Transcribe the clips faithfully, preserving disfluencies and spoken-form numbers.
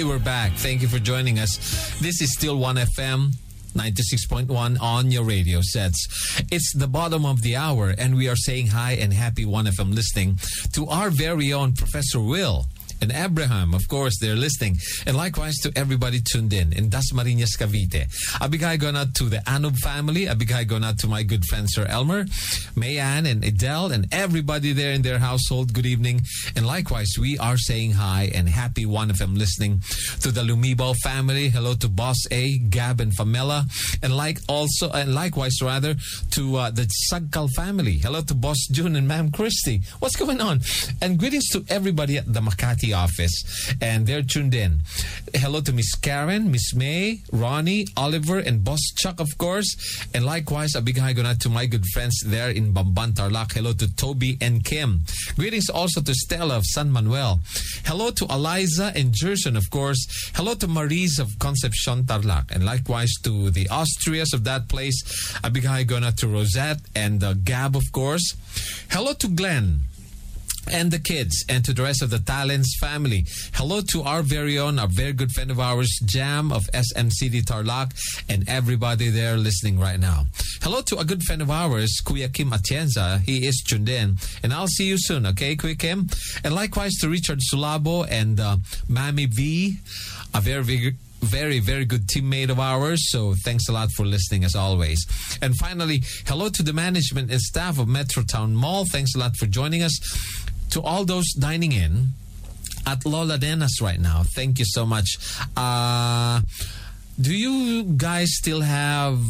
we're back. Thank you for joining us. This is still one F M. ninety-six point one on your radio sets. It's the bottom of the hour, and we are saying hi and happy one F M listening to our very own Professor Will and Abraham. Of course, they're listening. And likewise to everybody tuned in in Dasmariñas, Cavite. A big hi going out to the Anub family. A big hi going out to my good friend Sir Elmer, Mayan and Adele, and everybody there in their household. Good evening. And likewise, we are saying hi and happy one F M listening to the Lumibo family. Hello to Boss A, Gab, and Famela. And like also, and likewise rather, to uh, the Sagkal family. Hello to Boss June and Ma'am Christy. What's going on? And greetings to everybody at the Makati office, and they're tuned in. Hello to Miss Karen, Miss May, Ronnie, Oliver, and Boss Chuck, of course. And likewise, a big hi going out to my good friends there in Bamban, Tarlac. Hello to Toby and Kim. Greetings also to Stella of San Manuel. Hello to Eliza and Jerson, of course. Hello to Maries of Concepcion, Tarlac. And likewise to the Austrias of that place. A big hi going out to Rosette and uh, Gab, of course. Hello to Glenn and the kids, and to the rest of the Talents family. Hello to our very own, our very good friend of ours, Jam of S M C D Tarlac, and everybody there listening right now. Hello to a good friend of ours, Kuya Kim Atienza. He is tuned in, and I'll see you soon, okay, Kuya Kim? And likewise to Richard Sulabo and uh, Mami V, a very, very Very, very good teammate of ours. So thanks a lot for listening as always. And finally, hello to the management and staff of Metrotown Mall. Thanks a lot for joining us. To all those dining in at Lola Denas right now, thank you so much. Uh, do you guys still have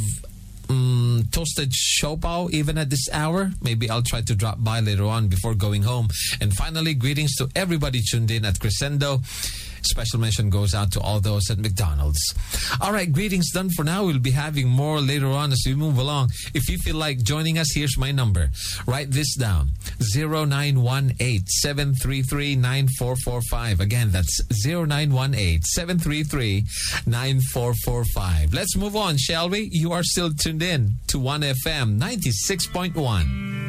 um, toasted siopao even at this hour? Maybe I'll try to drop by later on before going home. And finally, greetings to everybody tuned in at Crescendo. Special mention goes out to all those at McDonald's. All right, greetings done for now. We'll be having more later on as we move along. If you feel like joining us, here's my number. Write this down. zero nine one eight, seven three three, nine four four five. Again, that's zero nine one eight, seven three three, nine four four five. Let's move on, shall we? You are still tuned in to one F M ninety-six point one.